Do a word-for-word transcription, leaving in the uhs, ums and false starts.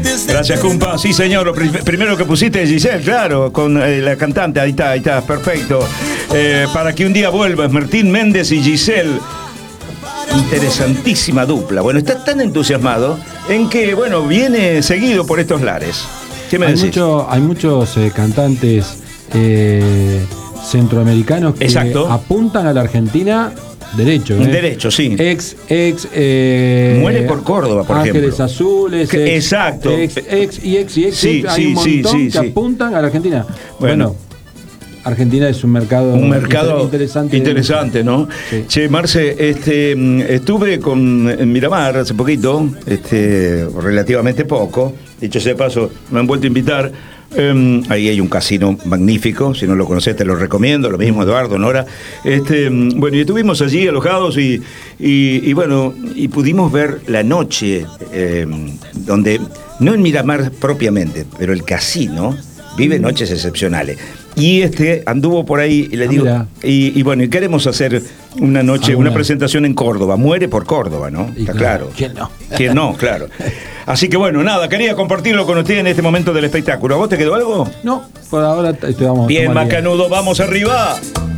Gracias, compa. Sí, señor. Lo pr- primero que pusiste es Giselle, claro, con eh, la cantante. Ahí está, ahí está, perfecto. Eh, para que un día vuelvas, Martín Méndez y Giselle. Interesantísima dupla. Bueno, está tan entusiasmado en que, bueno, viene seguido por estos lares. ¿Qué me hay, decís? mucho, hay muchos eh, cantantes eh, centroamericanos que Exacto. apuntan a la Argentina derecho. ¿eh? Derecho, sí. Ex, ex. Eh, Muere por Córdoba, por Ángeles ejemplo. Azules. Ex, Exacto. Ex, ex y ex y ex. Sí, hay sí, un montón sí, sí, que sí. apuntan a la Argentina. Bueno. Bueno, Argentina es un mercado, Un mercado interesante. interesante, ¿no? Sí. Che, Marce, este, estuve con en Miramar hace poquito, este, relativamente poco. Dicho sea de paso, me han vuelto a invitar. Eh, ahí hay un casino magnífico, si no lo conocés te lo recomiendo, lo mismo Eduardo, Nora. Este, bueno, y estuvimos allí alojados y, y, y bueno, y pudimos ver la noche, eh, donde, no en Miramar propiamente, pero el casino vive noches excepcionales. Y este anduvo por ahí y le Ah, digo, mira. y, y bueno, y queremos hacer una noche, ¿Alguna? una presentación en Córdoba. Muere por Córdoba, ¿no? Y Está claro, claro. ¿quién no? ¿Quién no? Claro. Así que bueno, nada, quería compartirlo con usted en este momento del espectáculo. ¿A vos te quedó algo? No, por ahora te te vamos a Bien, tomar macanudo, vamos arriba.